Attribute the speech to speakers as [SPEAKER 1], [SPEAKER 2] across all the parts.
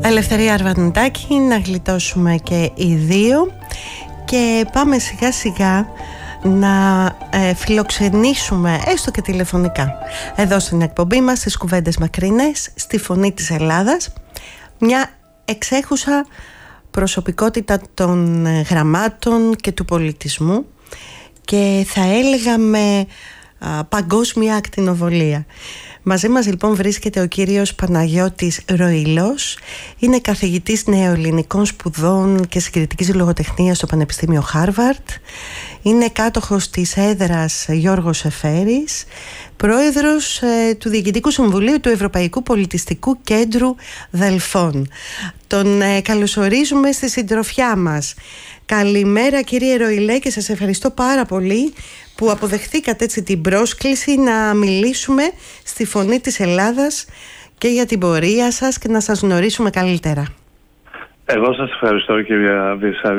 [SPEAKER 1] Ελευθερία Αρβανιτάκη, να γλιτώσουμε και οι δύο και πάμε σιγά σιγά να φιλοξενήσουμε έστω και τηλεφωνικά εδώ στην εκπομπή μας, στις κουβέντες μακρινές, στη Φωνή της Ελλάδας, μια εξέχουσα προσωπικότητα των γραμμάτων και του πολιτισμού και θα έλεγα με παγκόσμια ακτινοβολία. Μαζί μας λοιπόν βρίσκεται ο κύριος Παναγιώτης Ροηλός. Είναι καθηγητής νεοελληνικών σπουδών και συγκριτικής λογοτεχνίας στο Πανεπιστήμιο Χάρβαρντ. Είναι κάτοχος της έδρας Γιώργος Εφέρης, πρόεδρος του Διοικητικού Συμβουλίου του Ευρωπαϊκού Πολιτιστικού Κέντρου Δελφών. Τον καλωσορίζουμε στη συντροφιά μας. Καλημέρα κύριε Ροηλέ και σας ευχαριστώ πάρα πολύ που αποδεχθήκατε έτσι την πρόσκληση να μιλήσουμε στη Φωνή της Ελλάδας και για την πορεία σας και να σας γνωρίσουμε καλύτερα.
[SPEAKER 2] Εγώ σας ευχαριστώ κυρία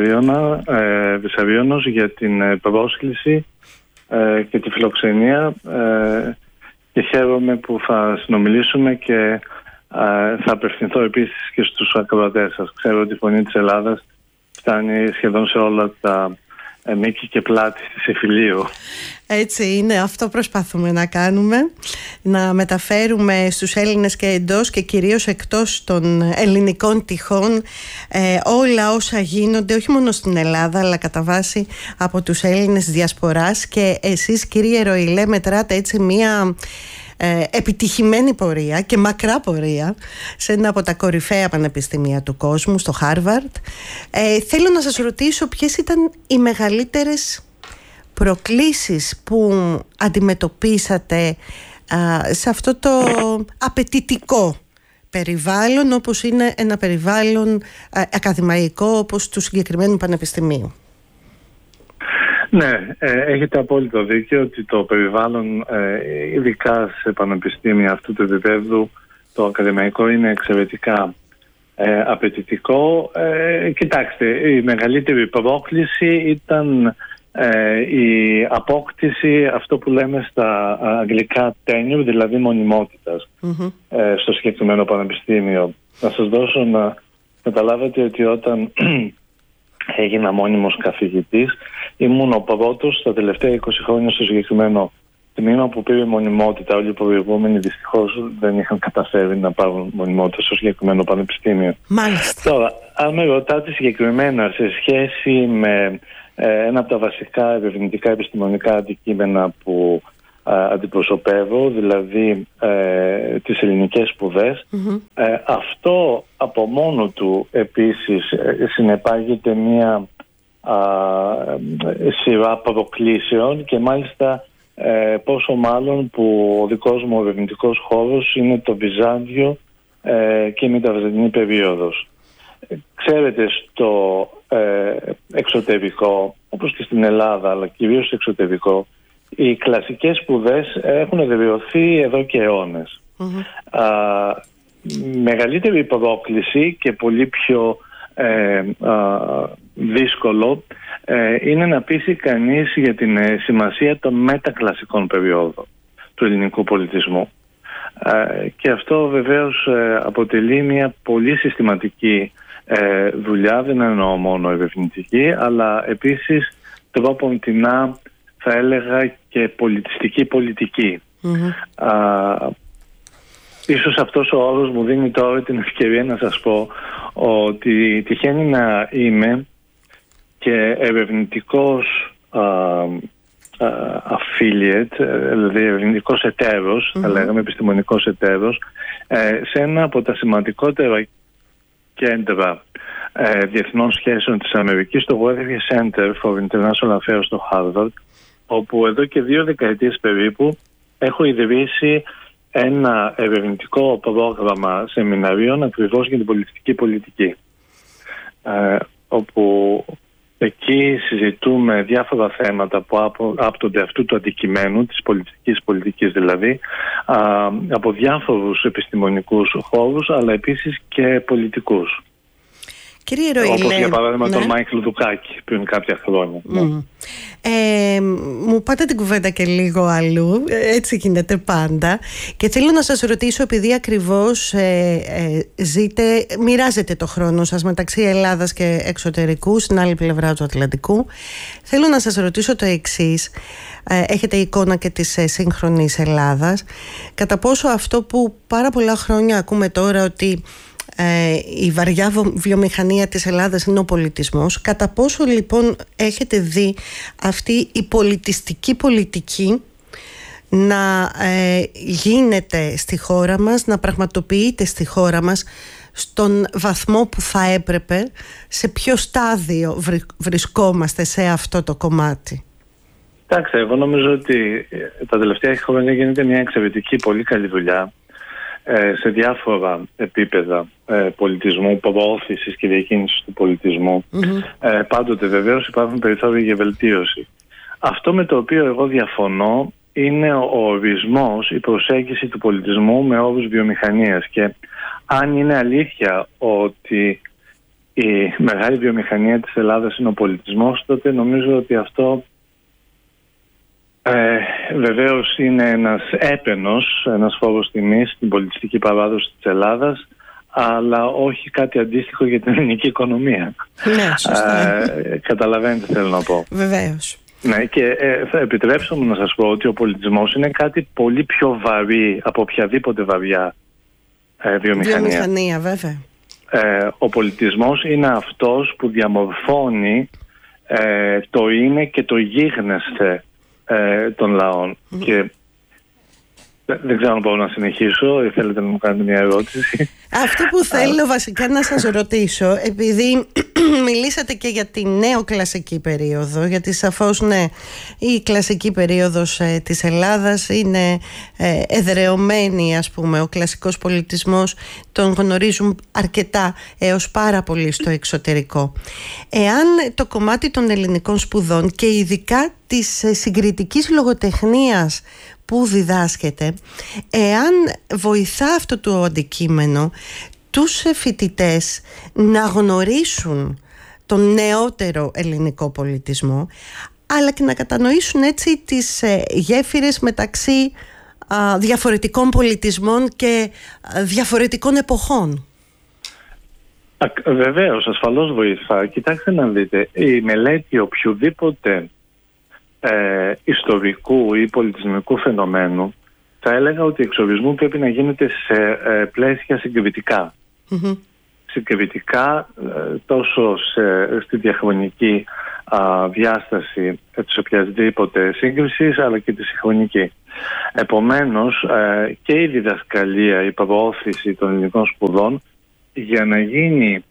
[SPEAKER 2] Βυσσαβίωνος για την πρόσκληση και τη φιλοξενία και χαίρομαι που θα συνομιλήσουμε και θα απευθυνθώ επίσης και στους ακροατές σας. Ξέρω ότι η Φωνή της Ελλάδας φτάνει σχεδόν σε όλα τα μήκη και πλάτη της εφηλίου.
[SPEAKER 1] Έτσι είναι, αυτό προσπαθούμε να κάνουμε, να μεταφέρουμε στους Έλληνες και εντός και κυρίως εκτός των ελληνικών τυχών όλα όσα γίνονται όχι μόνο στην Ελλάδα αλλά κατά βάση από τους Έλληνες διασποράς. Και εσείς κύριε Ροηλέ μετράτε έτσι μία επιτυχημένη πορεία και μακρά πορεία σε ένα από τα κορυφαία πανεπιστήμια του κόσμου, στο Χάρβαρντ. Θέλω να σας ρωτήσω ποιες ήταν οι μεγαλύτερες προκλήσεις που αντιμετωπίσατε σε αυτό το απαιτητικό περιβάλλον, όπως είναι ένα περιβάλλον ακαδημαϊκό όπως του συγκεκριμένου πανεπιστημίου.
[SPEAKER 2] Ναι, έχετε απόλυτο δίκιο ότι το περιβάλλον, ειδικά σε πανεπιστήμια αυτού του επίπεδου, το ακαδημαϊκό είναι εξαιρετικά απαιτητικό. Κοιτάξτε, η μεγαλύτερη πρόκληση ήταν η απόκτηση, αυτό που λέμε στα αγγλικά tenure, δηλαδή μονιμότητας στο συγκεκριμένο πανεπιστήμιο. Να σας δώσω να καταλάβετε ότι όταν έγινα μόνιμος καθηγητής, ήμουν ο πρώτος στα τελευταία 20 χρόνια στο συγκεκριμένο τμήμα που πήρε μονιμότητα. Όλοι οι προηγούμενοι δυστυχώς δεν είχαν καταφέρει να πάρουν μονιμότητα στο συγκεκριμένο πανεπιστήμιο.
[SPEAKER 1] Μάλιστα.
[SPEAKER 2] Τώρα, αν με ρωτάτε συγκεκριμένα σε σχέση με ένα από τα βασικά ερευνητικά επιστημονικά αντικείμενα που αντιπροσωπεύω, δηλαδή τις ελληνικές σπουδές, αυτό από μόνο του επίσης συνεπάγεται μια σειρά προκλήσεων και μάλιστα πόσο μάλλον που ο δικός μου ερευνητικός χώρος είναι το Βυζάντιο και η μεταβυζαντινή περίοδος. Ξέρετε, στο εξωτερικό, όπως και στην Ελλάδα αλλά κυρίως στο εξωτερικό, οι κλασικές σπουδές έχουν εδραιωθεί εδώ και αιώνες. Μεγαλύτερη πρόκληση και πολύ πιο δύσκολο είναι να πείσει κανείς για την σημασία των μετακλασικών περιόδων του ελληνικού πολιτισμού. Και αυτό βεβαίως αποτελεί μια πολύ συστηματική δουλειά, δεν εννοώ μόνο ερευνητική, αλλά επίσης τρόποντινά θα έλεγα και πολιτιστική πολιτική. Ίσως αυτός ο όρος μου δίνει τώρα την ευκαιρία να σας πω ότι τυχαίνει να είμαι και ερευνητικός affiliate, δηλαδή ερευνητικός εταίρος, θα λέγαμε επιστημονικός εταίρος, σε ένα από τα σημαντικότερα κέντρα διεθνών σχέσεων της Αμερικής, το Weatherby Center for International Affairs στο Harvard, όπου εδώ και 2 δεκαετίες περίπου έχω ιδρύσει ένα ερευνητικό πρόγραμμα σεμιναρίων ακριβώς για την πολιτιστική πολιτική, όπου εκεί συζητούμε διάφορα θέματα που άπτονται αυτού του αντικειμένου, της πολιτιστικής πολιτικής δηλαδή, από διάφορους επιστημονικούς χώρους αλλά επίσης και πολιτικούς.
[SPEAKER 1] Κύριε Ροήλε,
[SPEAKER 2] όπως για παράδειγμα τον Μάικλ Δουκάκη πριν κάποια χρόνια.
[SPEAKER 1] Μου πάτε την κουβέντα και λίγο αλλού, έτσι γίνεται πάντα, και θέλω να σας ρωτήσω, επειδή ακριβώς μοιράζετε το χρόνο σας μεταξύ Ελλάδας και εξωτερικού στην άλλη πλευρά του Ατλαντικού, θέλω να σας ρωτήσω το εξής. Έχετε εικόνα και της σύγχρονης Ελλάδας, κατά πόσο αυτό που πάρα πολλά χρόνια ακούμε τώρα, ότι η βαριά βιομηχανία της Ελλάδας είναι ο πολιτισμός, κατά πόσο λοιπόν έχετε δει αυτή η πολιτιστική πολιτική να γίνεται στη χώρα μας, να πραγματοποιείται στη χώρα μας στον βαθμό που θα έπρεπε? Σε ποιο στάδιο βρισκόμαστε σε αυτό το κομμάτι?
[SPEAKER 2] Εντάξει, εγώ νομίζω ότι τα τελευταία χρόνια γίνεται μια εξαιρετική, πολύ καλή δουλειά σε διάφορα επίπεδα πολιτισμού, προώθησης και διακίνησης του πολιτισμού. Πάντοτε βεβαίως υπάρχουν περιθώρια για βελτίωση. Αυτό με το οποίο εγώ διαφωνώ είναι ο ορισμός, η προσέγγιση του πολιτισμού με όρους βιομηχανίας. Και αν είναι αλήθεια ότι η μεγάλη βιομηχανία της Ελλάδας είναι ο πολιτισμός, τότε νομίζω ότι αυτό βεβαίως είναι ένας έπαινος, ένας φόρος τιμής στην πολιτιστική παράδοση της Ελλάδας, αλλά όχι κάτι αντίστοιχο για την ελληνική οικονομία.
[SPEAKER 1] Ναι, σωστά.
[SPEAKER 2] Καταλαβαίνετε θέλω να πω.
[SPEAKER 1] Βεβαίως.
[SPEAKER 2] Ναι, και θα επιτρέψω μου να σας πω ότι ο πολιτισμός είναι κάτι πολύ πιο βαρύ από οποιαδήποτε βαριά βιομηχανία.
[SPEAKER 1] Βέβαια.
[SPEAKER 2] Ο πολιτισμός είναι αυτός που διαμορφώνει το είναι και το γίγνεσθε των λαών. Και δεν ξέρω αν μπορώ να συνεχίσω ή θέλετε να μου κάνετε μια ερώτηση? Αυτό
[SPEAKER 1] που θέλω βασικά να σας ρωτήσω, επειδή μιλήσατε και για τη νεοκλασική περίοδο, γιατί σαφώς ναι, η κλασική περίοδος της Ελλάδας είναι εδραιωμένη, ας πούμε, ο κλασικός πολιτισμός τον γνωρίζουν αρκετά έως πάρα πολύ στο εξωτερικό. Εάν το κομμάτι των ελληνικών σπουδών και ειδικά της συγκριτικής λογοτεχνίας που διδάσκεται, εάν βοηθά αυτό το αντικείμενο τους φοιτητές να γνωρίσουν τον νεότερο ελληνικό πολιτισμό, αλλά και να κατανοήσουν έτσι τις γέφυρες μεταξύ διαφορετικών πολιτισμών και διαφορετικών εποχών.
[SPEAKER 2] Βεβαίως, ασφαλώς βοηθά. Κοιτάξτε να δείτε, η μελέτη οποιοδήποτε ιστορικού ή πολιτισμικού φαινομένου, θα έλεγα ότι εξορισμού πρέπει να γίνεται σε πλαίσια συγκριτικά. Συγκριτικά τόσο στη διαχρονική διάσταση της οποιασδήποτε σύγκρισης, αλλά και τη συγχρονική. Επομένως και η διδασκαλία, η προώθηση των ελληνικών σπουδών, για να γίνει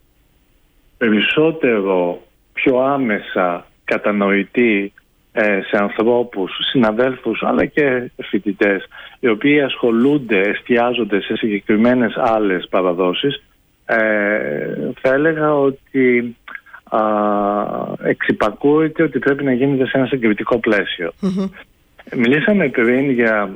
[SPEAKER 2] περισσότερο πιο άμεσα κατανοητή σε ανθρώπους, συναδέλφους αλλά και φοιτητές, οι οποίοι ασχολούνται, εστιάζονται σε συγκεκριμένες άλλες παραδόσεις, θα έλεγα ότι εξυπακούεται ότι πρέπει να γίνεται σε ένα συγκριτικό πλαίσιο. Μιλήσαμε πριν για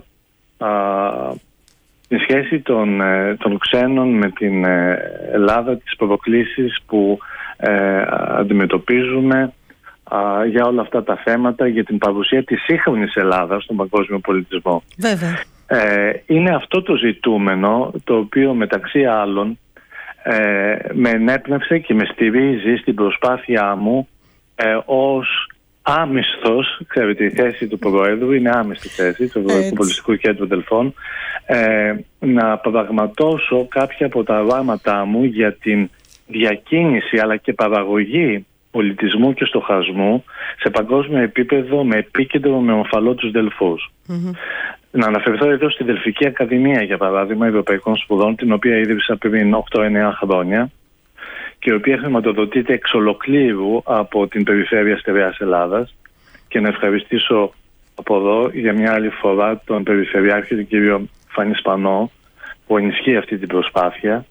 [SPEAKER 2] τη σχέση των ξένων με την Ελλάδα, τις προκλήσεις που αντιμετωπίζουμε, για όλα αυτά τα θέματα, για την παρουσία της σύγχρονης Ελλάδας στον παγκόσμιο πολιτισμό.
[SPEAKER 1] Βέβαια.
[SPEAKER 2] Είναι αυτό το ζητούμενο το οποίο μεταξύ άλλων με ενέπνευσε και με στηρίζει στην προσπάθειά μου ως άμυστος, ξέρετε η θέση του Προέδρου είναι άμυστη θέση του Ευρωπαϊκού Πολιτιστικού Κέντρου Δελφών, να πραγματώσω κάποια από τα οράματά μου για την διακίνηση αλλά και παραγωγή πολιτισμού και στοχασμού σε παγκόσμιο επίπεδο, με επίκεντρο, με ομφαλό τους Δελφούς. Να αναφερθώ εδώ στη Δελφική Ακαδημία, για παράδειγμα, Ευρωπαϊκών Σπουδών, την οποία ίδρυσα πριν 8-9 χρόνια και η οποία χρηματοδοτείται εξ ολοκλήρου από την Περιφέρεια Στερεάς Ελλάδας, και να ευχαριστήσω από εδώ για μια άλλη φορά τον Περιφερειάρχη, τον κύριο Φανή Σπανό, που ενισχύει αυτή την προσπάθεια.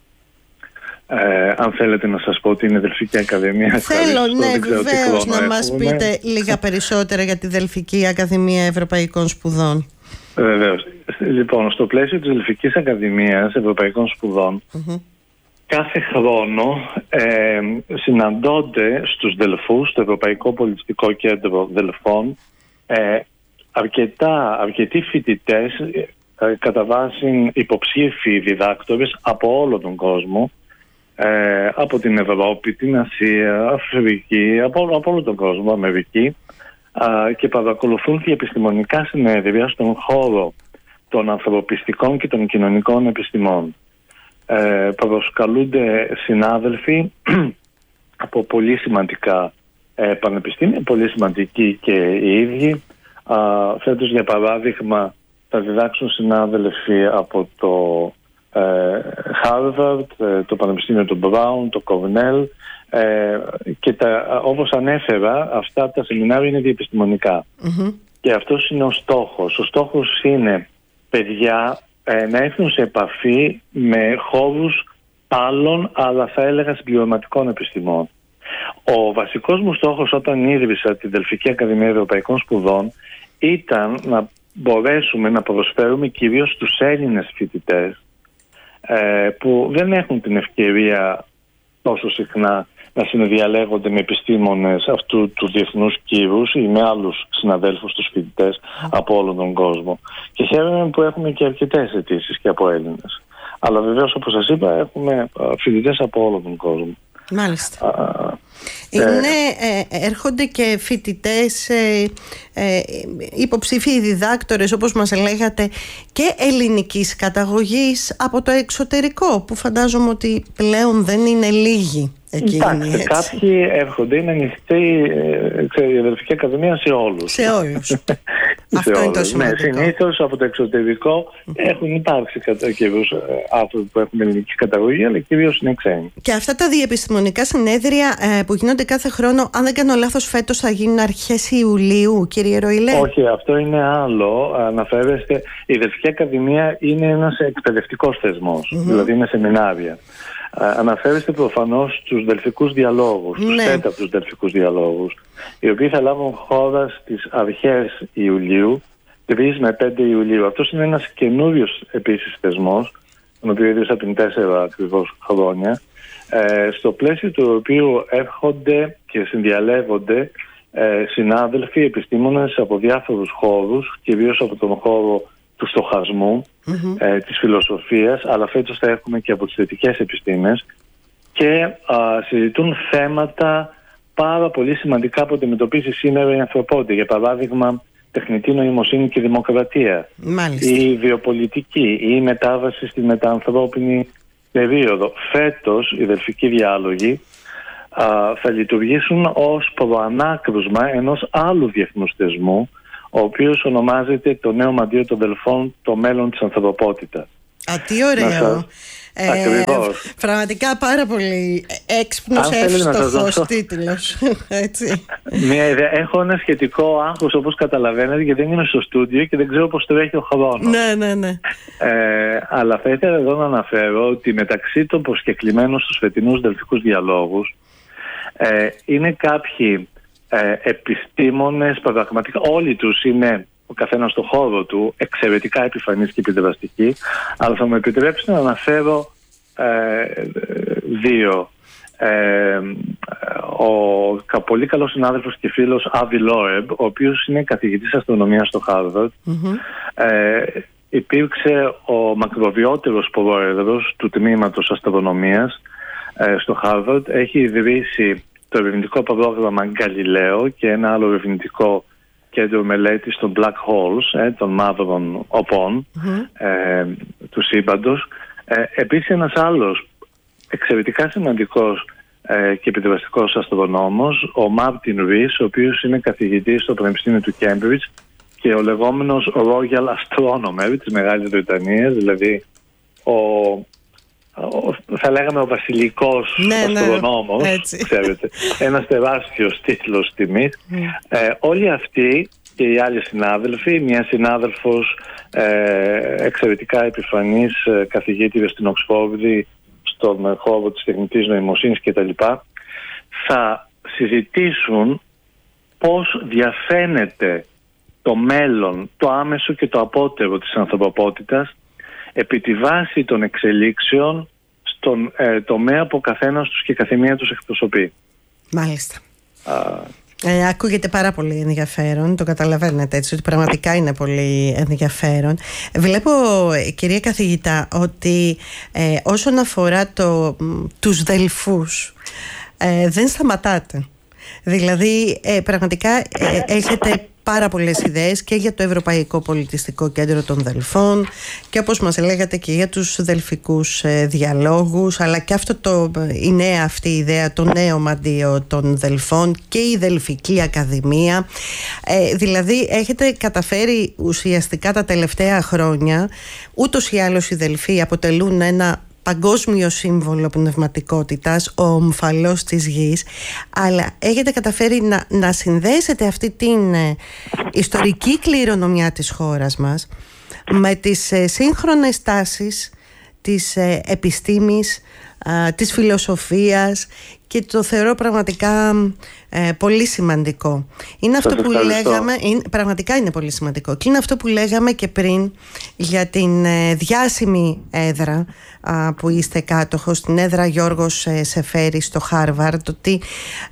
[SPEAKER 2] Αν θέλετε να σας πω ότι είναι Δελφική Ακαδημία.
[SPEAKER 1] Θέλω, ναι, βεβαίως, να μας πείτε λίγα περισσότερα για τη Δελφική Ακαδημία Ευρωπαϊκών Σπουδών.
[SPEAKER 2] Βεβαίως. Λοιπόν, στο πλαίσιο της Δελφικής Ακαδημίας Ευρωπαϊκών Σπουδών, κάθε χρόνο συναντώνται στους Δελφούς, στο Ευρωπαϊκό Πολιτιστικό Κέντρο Δελφών, αρκετοί φοιτητές, κατά βάση υποψήφιοι διδάκτορες από όλο τον κόσμο, από την Ευρώπη, την Ασία, Αφρική, από όλο τον κόσμο, Αμερική, και παρακολουθούν και επιστημονικά συνέδρια στον χώρο των ανθρωπιστικών και των κοινωνικών επιστημών. Προσκαλούνται συνάδελφοι από πολύ σημαντικά πανεπιστήμια, πολύ σημαντικοί και οι ίδιοι. Φέτος, για παράδειγμα, θα διδάξουν συνάδελφοι από το Harvard, το Πανεπιστήμιο του Brown, το Cornell, και όπως ανέφερα, αυτά τα σεμινάρια είναι διεπιστημονικά. Και αυτός είναι ο στόχος. Ο στόχος είναι παιδιά να έρθουν σε επαφή με χώρους άλλων, αλλά θα έλεγα συμπληρωματικών επιστημών. Ο βασικός μου στόχος όταν ίδρυσα την Δελφική Ακαδημία Ευρωπαϊκών Σπουδών ήταν να μπορέσουμε να προσφέρουμε κυρίως στους Έλληνες φοιτητές, που δεν έχουν την ευκαιρία τόσο συχνά να συνδιαλέγονται με επιστήμονες αυτού του διεθνούς κύρους ή με άλλους συναδέλφους τους φοιτητές από όλον τον κόσμο. Και χαίρομαι που έχουμε και αρκετές αιτήσεις και από Έλληνες. Αλλά βεβαίως, όπως σας είπα, έχουμε φοιτητές από όλον τον κόσμο.
[SPEAKER 1] Μάλιστα. Έρχονται και φοιτητές, υποψήφιοι διδάκτορες, όπως μας λέγατε, και ελληνικής καταγωγής από το εξωτερικό, που φαντάζομαι ότι πλέον δεν είναι λίγοι εκείνοι.
[SPEAKER 2] Εντάξει, κάποιοι έρχονται, είναι ανοιχτή η Αδελφική Ακαδημία σε όλους.
[SPEAKER 1] Σε όλους. Αυτό είναι το σημαντικό.
[SPEAKER 2] Ναι, συνήθως από το εξωτερικό έχουν υπάρξει κυρίως άνθρωποι που έχουν ελληνική καταγωγή, αλλά κυρίως είναι ξένοι. Και
[SPEAKER 1] αυτά τα διεπιστημονικά συνέδρια που γίνονται κάθε χρόνο, αν δεν κάνω λάθος, φέτος θα γίνουν αρχές Ιουλίου, κύριε Ροηλέ?
[SPEAKER 2] Όχι, αυτό είναι άλλο. Αναφέρεστε, η Δελφική Ακαδημία είναι ένας εκπαιδευτικός θεσμός, δηλαδή είναι σεμινάρια. Αναφέρεστε προφανώς στους Δελφικούς Διαλόγους, τους τέταρτους Δελφικούς Διαλόγους, οι οποίοι θα λάβουν χώρα στις αρχές Ιουλίου, 3 με 5 Ιουλίου. Αυτός είναι ένας καινούριος επίσης θεσμός, τον οποίο ίδρυσα πριν 4 ακριβώς χρόνια, στο πλαίσιο του οποίου έρχονται και συνδιαλέγονται συνάδελφοι, επιστήμονες από διάφορους χώρους, κυρίως από τον χώρο του στοχασμού, της φιλοσοφίας, αλλά φέτος θα έχουμε και από τις θετικές επιστήμες, και συζητούν θέματα πάρα πολύ σημαντικά που αντιμετωπίζει σήμερα η ανθρωπότητα. Για παράδειγμα, τεχνητή νοημοσύνη και δημοκρατία, η βιοπολιτική ή η μετάβαση στη μεταανθρώπινη περίοδο. Φέτος οι Δελφικοί Διάλογοι θα λειτουργήσουν ως προανάκρουσμα ενός άλλου διεθνούς θεσμού, ο οποίος ονομάζεται το Νέο Μαντίο των Δελφών, το μέλλον της ανθρωπότητας.
[SPEAKER 1] Τι ωραίο!
[SPEAKER 2] Ακριβώς.
[SPEAKER 1] Πραγματικά πάρα πολύ έξυπνος, εύστοχος τίτλος. Έτσι.
[SPEAKER 2] Μια ιδέα. Έχω ένα σχετικό άγχος, όπως καταλαβαίνετε, γιατί δεν είμαι στο στούντιο και δεν ξέρω πώς τρέχει ο χρόνος.
[SPEAKER 1] Ναι.
[SPEAKER 2] Αλλά θα ήθελα εδώ να αναφέρω ότι μεταξύ των προσκεκλημένων στους φετινούς Δελφικούς Διαλόγους είναι κάποιοι επιστήμονες, πραγματικά όλοι τους είναι, ο καθένας στο χώρο του, εξαιρετικά επιφανής και επιδραστικοί, αλλά θα μου επιτρέψετε να αναφέρω δύο. Ο πολύ καλός συνάδελφος και φίλος Άβι Λόρεμπ, ο οποίος είναι καθηγητής αστρονομίας στο Harvard, υπήρξε ο μακροβιότερος πρόεδρος του τμήματος αστρονομίας στο Harvard, έχει ιδρύσει το ερευνητικό πρόγραμμα Γκαλιλαίο και ένα άλλο ερευνητικό κέντρο μελέτης των black holes, των μαύρων οπών του σύμπαντος. Επίσης ένας άλλος εξαιρετικά σημαντικός και επιδραστικός αστρονόμος, ο Μάρτιν Ρίς, ο οποίος είναι καθηγητής στο Πανεπιστήμιο του Cambridge και ο λεγόμενος Royal Astronomer της Μεγάλης Βρετανίας, δηλαδή θα λέγαμε ο βασιλικός αστρονόμος, ξέρετε, ένας τεράστιος τίτλος τιμής. Όλοι αυτοί και οι άλλοι συνάδελφοι, μια συνάδελφος εξαιρετικά επιφανής καθηγήτρια στην Οξφόρδη στον χώρο της τεχνητής νοημοσύνης κτλ., θα συζητήσουν πώς διαφαίνεται το μέλλον, το άμεσο και το απότερο της ανθρωπότητας επί τη βάση των εξελίξεων στον τομέα που ο καθένας τους και η καθεμία τους εκπροσωπεί.
[SPEAKER 1] Μάλιστα. Ακούγεται πάρα πολύ ενδιαφέρον, το καταλαβαίνετε έτσι, ότι πραγματικά είναι πολύ ενδιαφέρον. Βλέπω, κυρία καθηγητά, ότι όσον αφορά τους Δελφούς, δεν σταματάτε. Δηλαδή, πραγματικά έχετε πάρα πολλές ιδέες και για το Ευρωπαϊκό Πολιτιστικό Κέντρο των Δελφών και, όπως μας λέγατε, και για τους δελφικούς διαλόγους, αλλά και η νέα αυτή ιδέα, το νέο μαντίο των Δελφών και η Δελφική Ακαδημία. Δηλαδή έχετε καταφέρει ουσιαστικά τα τελευταία χρόνια, ούτως ή άλλως οι Δελφοί αποτελούν ένα παγκόσμιο σύμβολο πνευματικότητας, ο ομφαλός της γης, αλλά έχετε καταφέρει να συνδέσετε αυτή την ιστορική κληρονομιά της χώρας μας με τις σύγχρονες τάσεις της επιστήμης, της φιλοσοφίας, και το θεωρώ πραγματικά πολύ σημαντικό. Είναι αυτό που λέγαμε, πραγματικά είναι πολύ σημαντικό, και είναι αυτό που λέγαμε και πριν για την διάσημη έδρα που είστε κάτοχος, την έδρα Γιώργος Σεφέρης στο Χάρβαρντ, ότι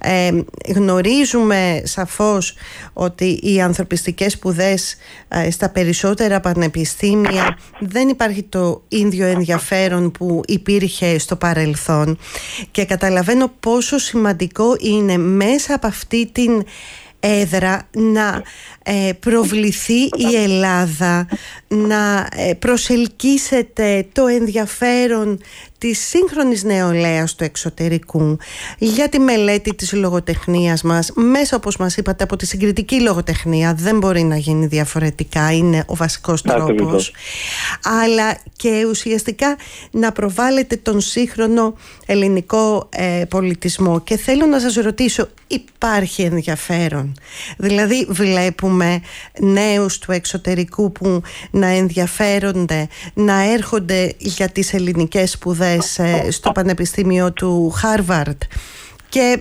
[SPEAKER 1] γνωρίζουμε σαφώς ότι οι ανθρωπιστικές σπουδές στα περισσότερα πανεπιστήμια δεν υπάρχει το ίδιο ενδιαφέρον που υπήρχε στο παρελθόν, και καταλαβαίνω πόσο σημαντικό είναι μέσα από αυτή την έδρα να προβληθεί η Ελλάδα, να προσελκύσετε το ενδιαφέρον της σύγχρονης νεολαίας του εξωτερικού για τη μελέτη της λογοτεχνίας μας, μέσα, όπως μας είπατε, από τη συγκριτική λογοτεχνία. Δεν μπορεί να γίνει διαφορετικά, είναι ο βασικός τρόπος, αλλά και ουσιαστικά να προβάλλετε τον σύγχρονο ελληνικό πολιτισμό. Και θέλω να σας ρωτήσω, υπάρχει ενδιαφέρον? Δηλαδή βλέπουμε νέους του εξωτερικού που να ενδιαφέρονται να έρχονται για τις ελληνικές σπουδές στο Πανεπιστήμιο του Χάρβαρντ, και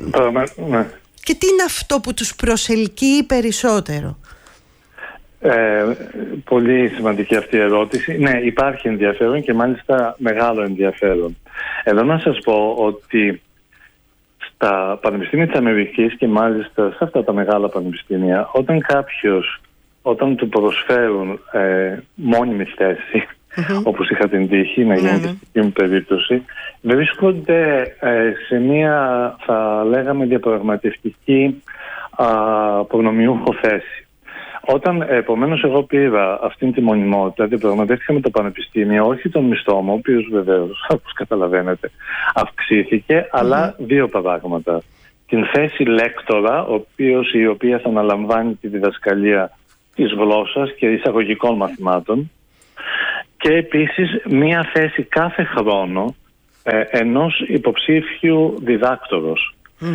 [SPEAKER 1] τι είναι αυτό που τους προσελκύει περισσότερο?
[SPEAKER 2] Πολύ σημαντική αυτή η ερώτηση. Ναι, υπάρχει ενδιαφέρον, και μάλιστα μεγάλο ενδιαφέρον. Εδώ να σας πω ότι στα πανεπιστήμια της Αμερικής, και μάλιστα σε αυτά τα μεγάλα πανεπιστήμια, όταν του προσφέρουν μόνιμη θέση, όπως είχα την τύχη να γίνει στη δική μου περίπτωση, βρίσκονται σε μια, θα λέγαμε, διαπραγματευτική προνομιούχο θέση. Όταν επομένως εγώ πήρα αυτήν τη μονιμότητα, διαπραγματεύτηκα με το πανεπιστήμιο, όχι τον μισθό μου, ο οποίος βεβαίως, όπως καταλαβαίνετε, αυξήθηκε, αλλά δύο πράγματα. Την θέση λέκτορα, η οποία θα αναλαμβάνει τη διδασκαλία της γλώσσας και εισαγωγικών μαθημάτων, και επίσης μία θέση κάθε χρόνο ενός υποψήφιου διδάκτορος.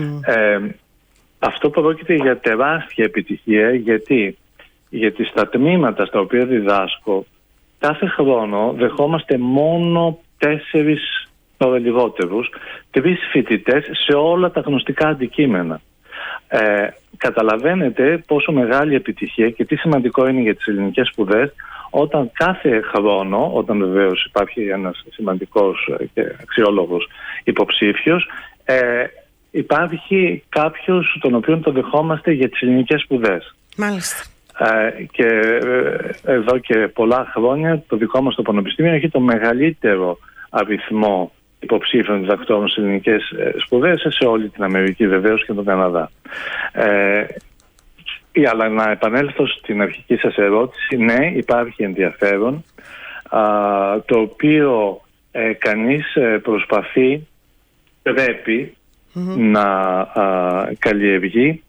[SPEAKER 2] Αυτό πρόκειται για τεράστια επιτυχία, γιατί στα τμήματα στα οποία διδάσκω κάθε χρόνο δεχόμαστε μόνο 4, τώρα λιγότερους, 3 φοιτητές σε όλα τα γνωστικά αντικείμενα. Καταλαβαίνετε πόσο μεγάλη επιτυχία και τι σημαντικό είναι για τις ελληνικές σπουδές, όταν κάθε χρόνο, όταν βεβαίως υπάρχει ένας σημαντικός και αξιόλογος υποψήφιος, υπάρχει κάποιος τον οποίον το δεχόμαστε για τις ελληνικές σπουδές.
[SPEAKER 1] Μάλιστα.
[SPEAKER 2] Και εδώ και πολλά χρόνια το δικό μας το πανεπιστήμιο έχει το μεγαλύτερο αριθμό υποψήφιων διδακτόρων σε ελληνικές σπουδές σε όλη την Αμερική, βεβαίως, και τον Καναδά. Αλλά να επανέλθω στην αρχική σας ερώτηση, ναι, υπάρχει ενδιαφέρον, το οποίο κανείς προσπαθεί, πρέπει να καλλιεργεί.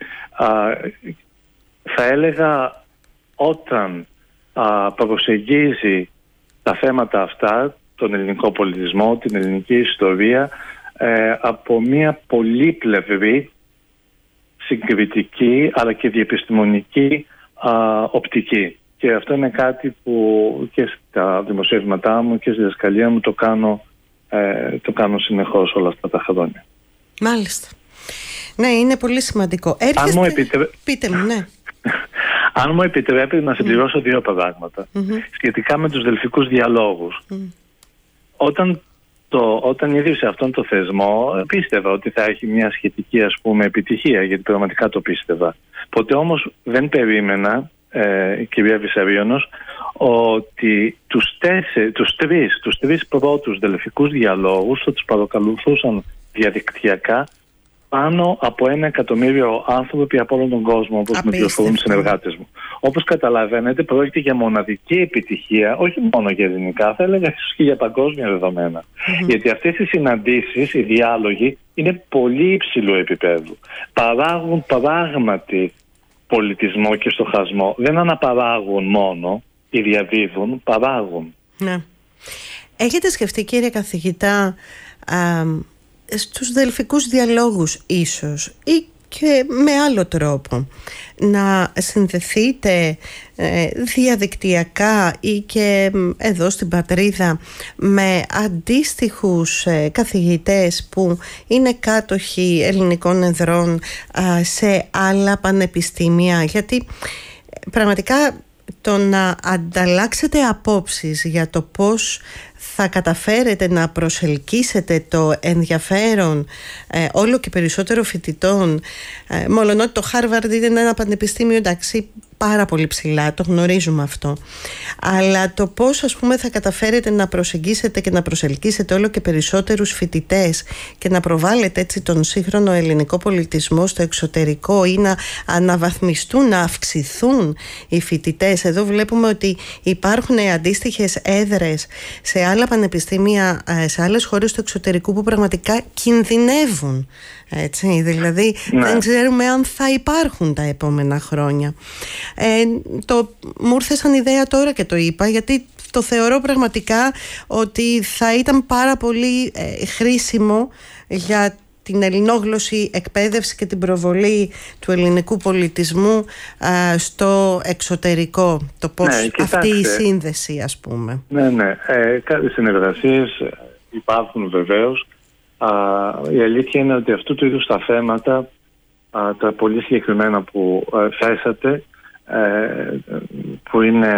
[SPEAKER 2] Θα έλεγα, όταν προσεγγίζει τα θέματα αυτά, τον ελληνικό πολιτισμό, την ελληνική ιστορία, από μια πολύπλευρη, συγκριτική αλλά και διεπιστημονική οπτική. Και αυτό είναι κάτι που και στα δημοσιεύματά μου και στη διδασκαλία μου το κάνω συνεχώς όλα αυτά τα χρόνια.
[SPEAKER 1] Μάλιστα. Ναι, είναι πολύ σημαντικό. Πείτε μου, ναι.
[SPEAKER 2] Αν μου επιτρέπει να συμπληρώσω δύο πράγματα σχετικά με τους δελφικούς διαλόγους. Όταν όταν ίδρυσε αυτόν τον θεσμό, πίστευα ότι θα έχει μια σχετική, ας πούμε, επιτυχία, γιατί πραγματικά το πίστευα. Ποτέ όμως δεν περίμενα, κυρία Βυσαρίωνος, ότι τους τρεις πρώτους δελφικούς διαλόγους θα τους παρακολουθούσαν διαδικτυακά πάνω από 1 εκατομμύριο άνθρωποι από όλον τον κόσμο, όπως με πληροφορούν οι συνεργάτες μου. Όπως καταλαβαίνετε, πρόκειται για μοναδική επιτυχία, όχι μόνο για ελληνικά, θα έλεγα ίσως και για παγκόσμια δεδομένα. Γιατί αυτές οι συναντήσεις, οι διάλογοι, είναι πολύ υψηλού επίπεδου. Παράγουν πράγματι πολιτισμό και στοχασμό. Δεν αναπαράγουν μόνο, ή διαδίδουν, παράγουν.
[SPEAKER 1] Ναι. Έχετε σκεφτεί, κύριε καθηγητά, στους δελφικούς διαλόγους ίσως ή και με άλλο τρόπο να συνδεθείτε διαδικτυακά ή και εδώ στην πατρίδα με αντίστοιχους καθηγητές που είναι κάτοχοι ελληνικών εδρών σε άλλα πανεπιστήμια, γιατί πραγματικά το να ανταλλάξετε απόψεις για το πώς θα καταφέρετε να προσελκύσετε το ενδιαφέρον όλο και περισσότερο φοιτητών, μόλον ότι το Χάρβαρντ είναι ένα πανεπιστήμιο, εντάξει, πάρα πολύ ψηλά, το γνωρίζουμε αυτό, αλλά το πώς, ας πούμε, θα καταφέρετε να προσεγγίσετε και να προσελκύσετε όλο και περισσότερους φοιτητές και να προβάλλετε έτσι τον σύγχρονο ελληνικό πολιτισμό στο εξωτερικό ή να αναβαθμιστούν, να αυξηθούν οι φοιτητές. Εδώ βλέπουμε ότι υπάρχουν αντίστοιχες έδρες σε άλλα πανεπιστήμια, σε άλλες χώρες του εξωτερικού που πραγματικά κινδυνεύουν. Έτσι, δηλαδή δεν ξέρουμε αν θα υπάρχουν τα επόμενα χρόνια. Μου ήρθε σαν ιδέα τώρα και το είπα, γιατί το θεωρώ πραγματικά ότι θα ήταν πάρα πολύ χρήσιμο για την ελληνόγλωση εκπαίδευση και την προβολή του ελληνικού πολιτισμού στο εξωτερικό. Το πώς αυτή η σύνδεση, ας πούμε.
[SPEAKER 2] Ναι. Κάποιες συνεργασίες υπάρχουν βεβαίως. Η αλήθεια είναι ότι αυτού του είδους τα θέματα, τα πολύ συγκεκριμένα που θέσατε, που είναι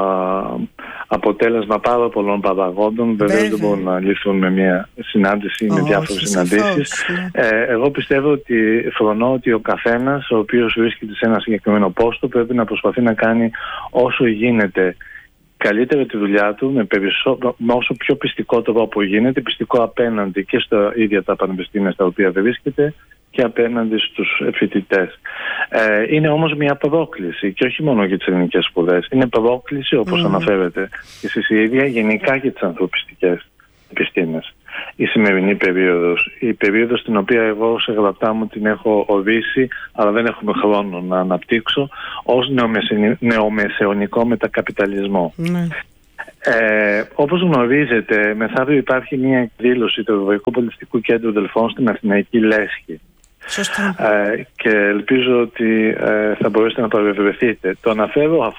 [SPEAKER 2] αποτέλεσμα πάρα πολλών παραγόντων, βεβαίως δεν μπορούν να λυθούν με μια συνάντηση ή με διάφορες συναντήσεις. Εγώ πιστεύω ότι φρονώ ότι ο καθένας ο οποίος βρίσκεται σε ένα συγκεκριμένο πόστο πρέπει να προσπαθεί να κάνει όσο γίνεται καλύτερα τη δουλειά του με όσο πιο πιστικό τρόπο γίνεται, πιστικό απέναντι και στα ίδια τα πανεπιστήμια στα οποία βρίσκεται και απέναντι στους φοιτητές. Είναι όμως μια πρόκληση και όχι μόνο για τις ελληνικές σπουδές. Είναι πρόκληση, όπως αναφέρετε εσείς η ίδια, γενικά για τις ανθρωπιστικές επιστήμες. Η σημερινή περίοδος, η περίοδος στην οποία εγώ σε γραπτά μου την έχω ορίσει, αλλά δεν έχουμε χρόνο να αναπτύξω, ως νεομεσαιωνικό μετακαπιταλισμό. Όπως γνωρίζετε, μεθαύριο υπάρχει μια εκδήλωση του Ευρωπαϊκού Πολιτιστικού Κέντρου Δελφών στην Αθηναϊκή Λέσχη.
[SPEAKER 1] Σωστά.
[SPEAKER 2] Και ελπίζω ότι θα μπορέσετε να παρευρεθείτε. Το αναφέρω